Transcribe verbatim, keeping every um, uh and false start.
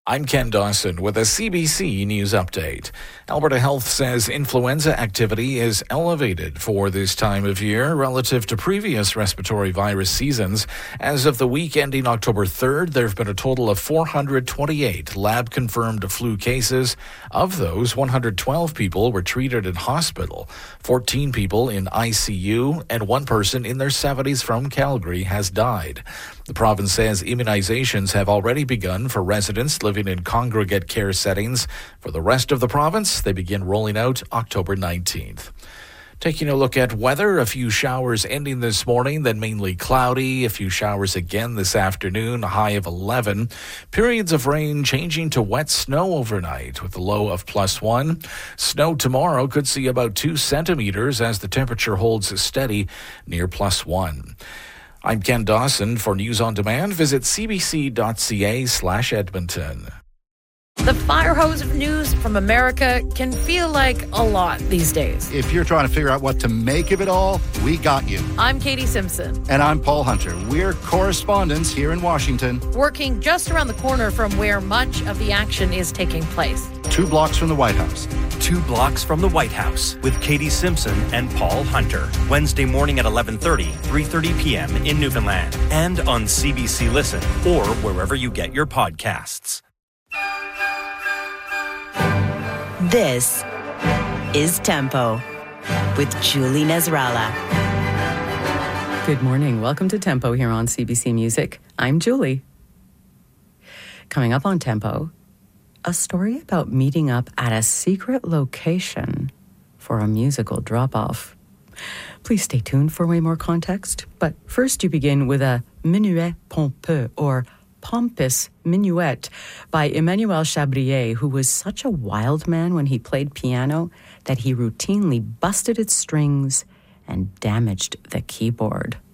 I'm Ken Dawson with a C B C News Update. Alberta Health says influenza activity is elevated for this time of year relative to previous respiratory virus seasons. As of the week ending October third, there have been a total of four hundred twenty-eight lab-confirmed flu cases. Of those, one hundred twelve people were treated in hospital, fourteen people in I C U, and one person in their seventies from Calgary has died. The province says immunizations have already begun for residents living in congregate care settings. For the rest of the province, they begin rolling out October nineteenth. Taking a look at weather, a few showers ending this morning, then mainly cloudy. A few showers again this afternoon, a high of eleven. Periods of rain changing to wet snow overnight with a low of plus one. Snow tomorrow could see about two centimeters as the temperature holds steady near plus one. I'm Ken Dawson. For News on Demand, visit cbc.ca slash Edmonton. The fire hose of news from America can feel like a lot these days. If you're trying to figure out what to make of it all, we got you. I'm Katie Simpson. And I'm Paul Hunter. We're correspondents here in Washington. Working just around the corner from where much of the action is taking place. Two blocks from the White House. Two blocks from the White House with Katie Simpson and Paul Hunter. Wednesday morning at eleven thirty, three thirty p.m. in Newfoundland. And on C B C Listen or wherever you get your podcasts. This is Tempo with Julie Nasrallah. Good morning. Welcome to Tempo here on C B C Music. I'm Julie. Coming up on Tempo, a story about meeting up at a secret location for a musical drop-off. Please stay tuned for way more context. But first you begin with a minuet pompeux, or pompous minuet, by Emmanuel Chabrier, who was such a wild man when he played piano that he routinely busted its strings and damaged the keyboard.